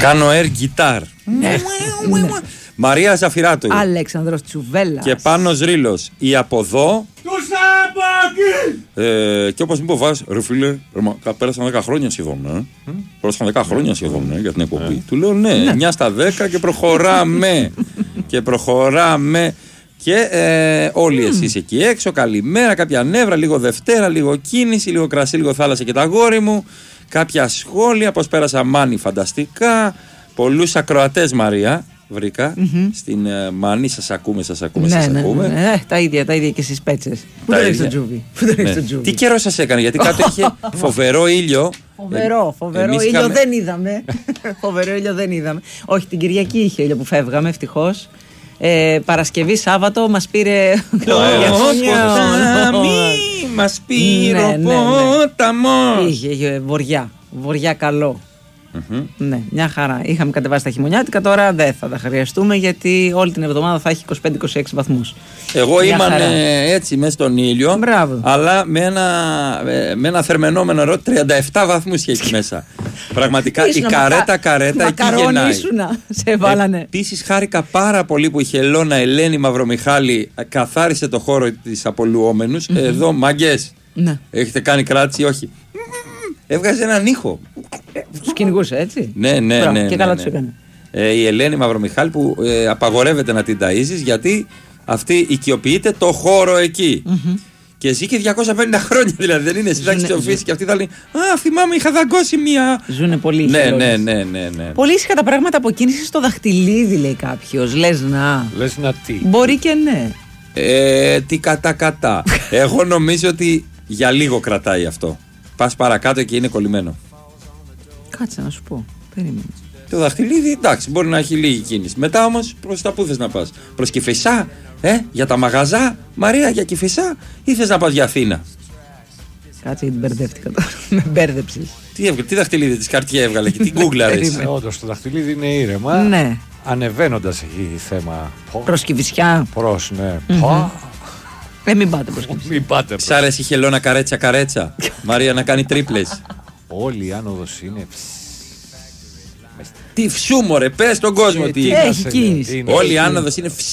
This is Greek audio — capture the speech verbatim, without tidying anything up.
Κάνω air guitar. Μαρία Ζαφυράτου. Αλέξανδρος Τσουβέλλας. Και Πάνος Ρήλος. Η από εδώ. Τους από εκεί! Ε, και όπως μου είπε ο Βάζ, ρε φίλε, πέρασαν δέκα χρόνια σχεδόν. Ε. Mm. Πέρασαν δέκα χρόνια σχεδόν ε, για την εκπομπή. Mm. Του λέω ναι, εννιά στα δέκα και προχωράμε. και προχωράμε. Και ε, όλοι mm. εσείς εκεί έξω, καλημέρα, κάποια νεύρα, λίγο Δευτέρα, λίγο κίνηση, λίγο κρασί, λίγο θάλασσα και τα γόρι μου. Κάποια σχόλια, πως πέρασα Μάνη φανταστικά. Πολλούς ακροατές, Μαρία, βρήκα mm-hmm. στην uh, Μάνη. Σας ακούμε, σας ακούμε, ναι, σας ναι, ακούμε. Ναι, ναι, τα ίδια, τα ίδια και στις πέτσες. Πού το ρίξεις το τζούβι. Ναι. Τι καιρό σας έκανε, γιατί κάτω είχε φοβερό ήλιο. Φοβερό, φοβερό ήλιο είχαμε... δεν είδαμε. Φοβερό ήλιο δεν είδαμε. Όχι, την Κυριακή είχε ήλιο που φεύγαμε, ευτυχώς. Ε, Παρασκευή, Σάββατο μας πήρε το ποτάμι, μας πήρε ο ποταμός. Είχε, είχε βοριά, βοριά καλό. Mm-hmm. Ναι, μια χαρά. Είχαμε κατεβάσει τα χειμωνιάτικα, τώρα δεν θα τα χρειαστούμε γιατί όλη την εβδομάδα θα έχει είκοσι πέντε είκοσι έξι βαθμούς. Εγώ ήμουν έτσι μέσα στον ήλιο. Μπράβο. Αλλά με ένα, με ένα θερμενόμενο νερό τριάντα επτά βαθμούς είχε εκεί μέσα. Πραγματικά η καρέτα μακα... καρέτα εκεί γεννάει. Ήσουνα, σε βάλανε. Επίσης χάρηκα πάρα πολύ που η Χελώνα Ελένη Μαυρομιχάλη καθάρισε το χώρο της απολουόμενους. Mm-hmm. Εδώ μαγκές. Ναι. Έχετε κάνει κράτηση, όχι. Έβγαζε έναν ήχο. Τους κυνηγούσε, έτσι. Ναι, ναι, ναι. ναι και καλά ναι, τους ναι. έκανε. Ε, η Ελένη Μαυρομιχάλη που ε, απαγορεύεται να την ταΐζεις γιατί αυτή οικειοποιείται το χώρο εκεί. Mm-hmm. Και ζει και διακόσια πενήντα χρόνια δηλαδή. Δεν είναι συντάξει τη οφείλη και αυτή θα λέει α, θυμάμαι, είχα δαγκώσει μία. Ζούνε πολύ. Ναι, ναι, ναι, ναι, ναι. Πολύ ήσυχα τα πράγματα από κίνηση στο δαχτυλίδι, λέει κάποιος. Λες να. Λες να τι. Μπορεί και ναι. Ε, τι κατά κατά. Εγώ νομίζω ότι για λίγο κρατάει αυτό. Πας παρακάτω και είναι κολλημένο. Κάτσε να σου πω. Περίμενε. Το δαχτυλίδι εντάξει, μπορεί να έχει λίγη κίνηση. Μετά όμως προς τα πού θες να πας? Προς Κηφισά, ε, για τα μαγαζά, Μαρία, για Κηφισά, ή θες να πας για Αθήνα? Κάτσε γιατί μπερδεύτηκα τώρα. Με μπέρδεψες. Τι, έβγαλε, τι δαχτυλίδι της Καρτιέ έβγαλε και τι γκούγκλαρες? Όντως το δαχτυλίδι είναι ήρεμα. Ναι. Ανεβαίνοντας έχει θέμα. Προς Κηφισιά. Προς, ναι. Mm-hmm. Ε, μην πάτε προς Κηφισιά. Μην πάτε. Σ' άρεσε η Χελώνα καρέτσα καρέτσα. Μαρία να κάνει τρίπλες. Όλη η άνοδος είναι. Τι φσού μωρέ, πες στον κόσμο τι είναι. Έχει κίνηση. Όλη η άνοδος είναι